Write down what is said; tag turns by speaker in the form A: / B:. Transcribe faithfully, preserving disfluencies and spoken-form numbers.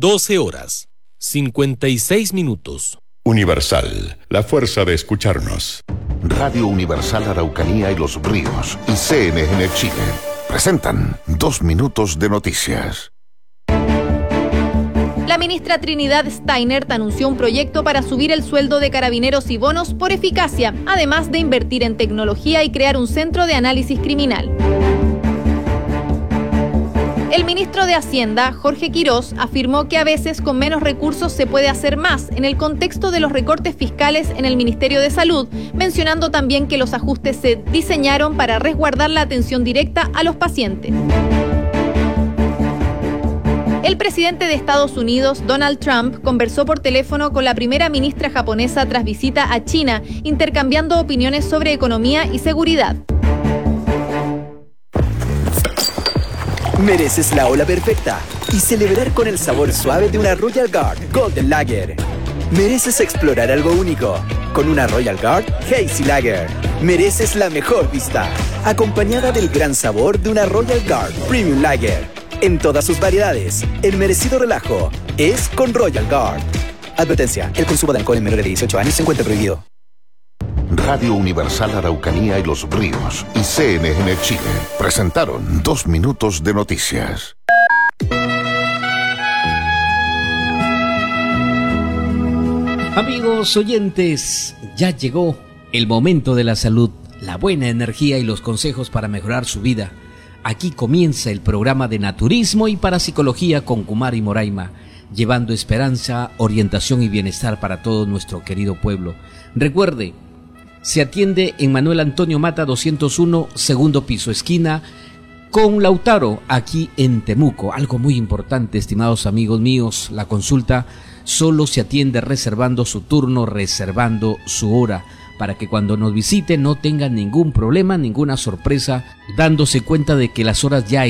A: doce horas, cincuenta y seis minutos.
B: Universal, la fuerza de escucharnos.
C: Radio Universal Araucanía y Los Ríos y C N N Chile presentan Dos Minutos de Noticias.
D: La ministra Trinidad Steinert anunció un proyecto para subir el sueldo de carabineros y bonos por eficacia, además de invertir en tecnología y crear un centro de análisis criminal. El ministro de Hacienda, Jorge Quirós, afirmó que a veces con menos recursos se puede hacer más en el contexto de los recortes fiscales en el Ministerio de Salud, mencionando también que los ajustes se diseñaron para resguardar la atención directa a los pacientes. El presidente de Estados Unidos, Donald Trump, conversó por teléfono con la primera ministra japonesa tras visita a China, intercambiando opiniones sobre economía y seguridad.
E: Mereces la ola perfecta y celebrar con el sabor suave de una Royal Guard Golden Lager. Mereces explorar algo único con una Royal Guard Hazy Lager. Mereces la mejor vista, acompañada del gran sabor de una Royal Guard Premium Lager. En todas sus variedades, el merecido relajo es con Royal Guard. Advertencia, el consumo de alcohol en menores de dieciocho años se encuentra prohibido.
C: Radio Universal Araucanía y Los Ríos y C N N Chile presentaron Dos Minutos de Noticias.
F: Amigos oyentes, ya llegó el momento de la salud, la buena energía y los consejos para mejorar su vida. Aquí comienza el programa de naturismo y parapsicología con Kumari Moraima, llevando esperanza, orientación y bienestar para todo nuestro querido pueblo. Recuerde, se atiende en Manuel Antonio Mata doscientos uno, segundo piso, esquina con Lautaro, aquí en Temuco. Algo muy importante, estimados amigos míos, la consulta solo se atiende reservando su turno, reservando su hora, para que cuando nos visite no tengan ningún problema, ninguna sorpresa, dándose cuenta de que las horas ya